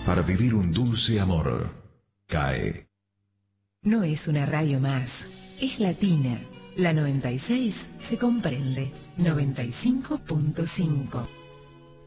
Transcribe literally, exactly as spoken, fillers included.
para vivir un dulce amor. C A E. No es una radio más, es latina. La noventa y seis se comprende. noventa y cinco punto cinco.